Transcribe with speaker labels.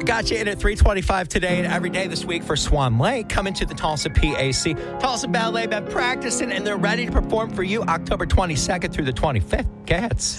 Speaker 1: Got you in at 3:25 today and every day this week for Swan Lake. Coming to the Tulsa PAC. Tulsa Ballet been practicing and they're ready to perform for you October 22nd through the 25th. Cats.